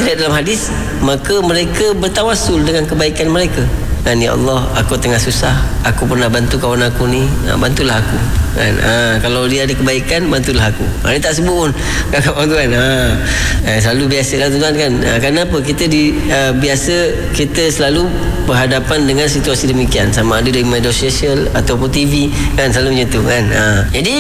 ayat dalam hadis, maka mereka bertawassul dengan kebaikan mereka. Kan, ya Allah, aku tengah susah, aku pernah bantu kawan aku ni, bantulah aku. Kan, kalau dia ada kebaikan, bantulah aku. Dia tak sebut pun kakak tuan. Selalu biasalah tuan kan. Kenapa kita biasa kita selalu berhadapan dengan situasi demikian, sama ada dari media sosial ataupun TV, kan, selalu macam tu kan. Jadi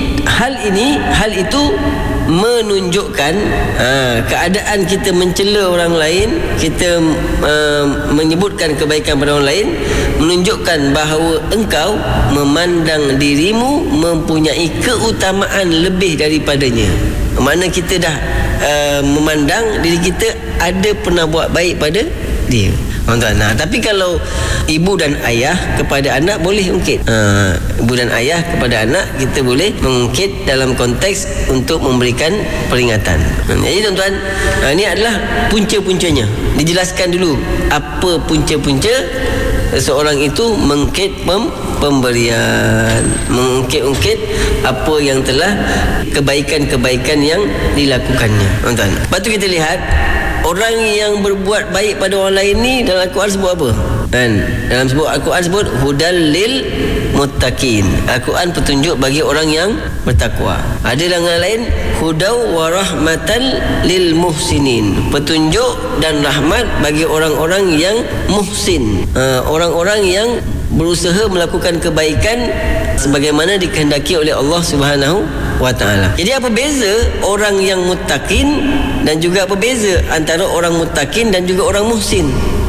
hal itu menunjukkan keadaan kita mencela orang lain, kita menyebutkan kebaikan pada orang lain, menunjukkan bahawa engkau memandang dirimu mempunyai keutamaan lebih daripadanya. Mana kita dah memandang diri kita ada pernah buat baik pada dia. Tapi kalau ibu dan ayah kepada anak boleh ungkit. Ibu dan ayah kepada anak kita boleh mengungkit dalam konteks untuk memberikan peringatan. Jadi tuan-tuan, ini adalah punca-puncanya. Dijelaskan dulu apa punca-punca seorang itu mengungkit pemberian, mengungkit apa yang telah kebaikan-kebaikan yang dilakukannya. Tuan-tuan, lepas tu kita lihat orang yang berbuat baik pada orang lain ni dalam Al-Quran sebut apa? Dan dalam Al-Quran sebut hudal lil muttaqin. Al-Quran petunjuk bagi orang yang bertakwa. Ada dalam lain hudau wa rahmatan lil muhsinin. Petunjuk dan rahmat bagi orang-orang yang muhsin. Orang-orang yang berusaha melakukan kebaikan sebagaimana dikehendaki oleh Allah Subhanahu wa ta'ala. Jadi apa beza orang yang muttaqin dan juga apa beza antara orang muttaqin dan juga orang muhsin?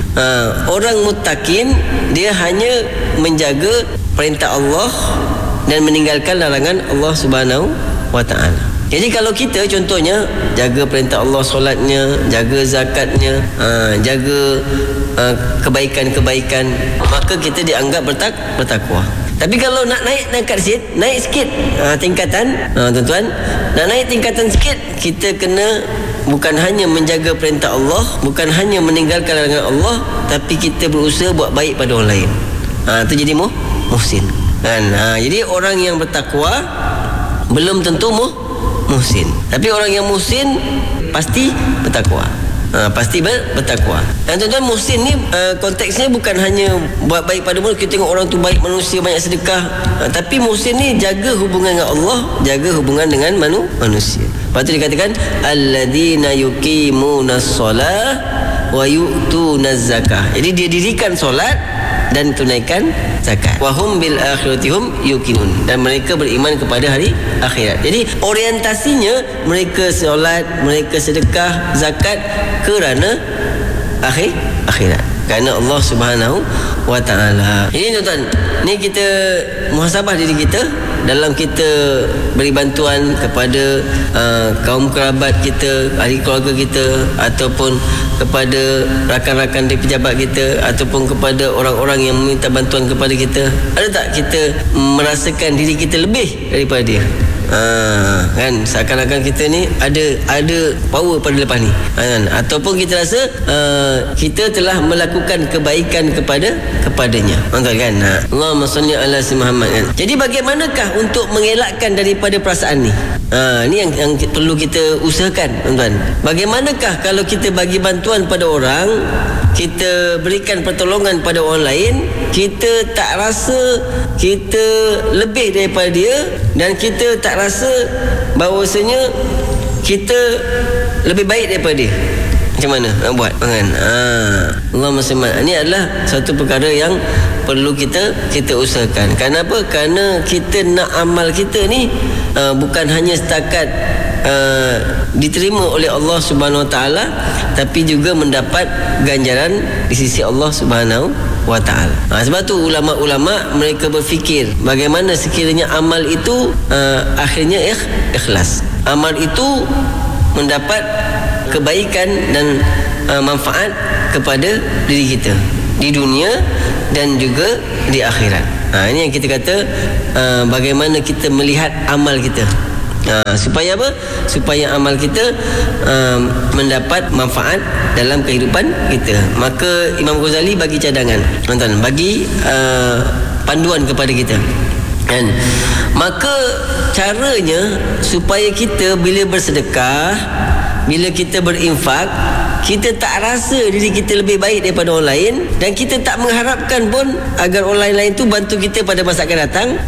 Orang muttaqin dia hanya menjaga perintah Allah dan meninggalkan larangan Allah Subhanahu wa ta'ala. Jadi kalau kita contohnya jaga perintah Allah, solatnya, jaga zakatnya, jaga kebaikan-kebaikan, maka kita dianggap bertakwa. Tapi kalau nak naik sikit tingkatan, tuan-tuan, nak naik tingkatan sikit, kita kena bukan hanya menjaga perintah Allah, bukan hanya meninggalkan larangan Allah, tapi kita berusaha buat baik pada orang lain. Itu jadi muhsin. Jadi orang yang bertakwa belum tentu muhsin, tapi orang yang muhsin pasti bertakwa. Pasti bertakwa. Dan tuan-tuan, muhsin ni konteksnya bukan hanya buat baik pada mulut. Kita tengok orang tu baik manusia, banyak sedekah, tapi muhsin ni jaga hubungan dengan Allah, jaga hubungan dengan manusia. Lepas tu dikatakan alladzina yuqimunas solah wa yu'tunaz zakah. Jadi dia dirikan solat dan tunaikan zakat. Wa hum bil akhirati hum yuqinun. Dan mereka beriman kepada hari akhirat. Jadi orientasinya mereka solat, mereka sedekah, zakat kerana akhirat. Kerana Allah Subhanahu wa ta'ala. Ini tuan-tuan, ni kita muhasabah diri kita dalam kita beri bantuan kepada kaum kerabat kita, ahli keluarga kita, ataupun kepada rakan-rakan di pejabat kita, ataupun kepada orang-orang yang meminta bantuan kepada kita. Ada tak kita merasakan diri kita lebih daripada dia? Kan, seakan-akan kita ni ada power pada lepas ni, kan? Ataupun kita rasa kita telah melakukan kebaikan kepadanya, kan? Allahumma salli ala si Muhammad, kan? Jadi bagaimanakah untuk mengelakkan daripada perasaan ni? Ni yang perlu kita usahakan, tuan-tuan. Bagaimanakah kalau kita bagi bantuan pada orang, kita berikan pertolongan pada orang lain, kita tak rasa kita lebih daripada dia, dan kita tak rasa bahawasanya kita lebih baik daripada dia. Macam mana nak buat, kan? Allahumma salli. Ini adalah satu perkara yang perlu kita usahakan. Kenapa? Kerana kita nak amal kita ni bukan hanya setakat diterima oleh Allah Subhanahu wa ta'ala, tapi juga mendapat ganjaran di sisi Allah Subhanahu wa ta'ala. Sebab tu ulama-ulama mereka berfikir bagaimana sekiranya amal itu akhirnya ikhlas. Amal itu mendapat kebaikan dan manfaat kepada diri kita di dunia dan juga di akhirat. Ini yang kita kata bagaimana kita melihat amal kita. Supaya apa? Supaya amal kita mendapat manfaat dalam kehidupan kita. Maka Imam Ghazali bagi cadangan, tuan-tuan, bagi panduan kepada kita, kan? Maka caranya supaya kita bila bersedekah, bila kita berinfak, kita tak rasa diri kita lebih baik daripada orang lain, dan kita tak mengharapkan pun agar orang lain tu bantu kita pada masa akan datang.